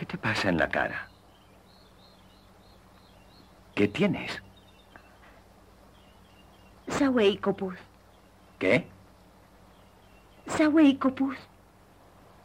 ¿Qué te pasa en la cara? ¿Qué tienes? Sawei Kopuz. ¿Qué? Sawei Kopuz.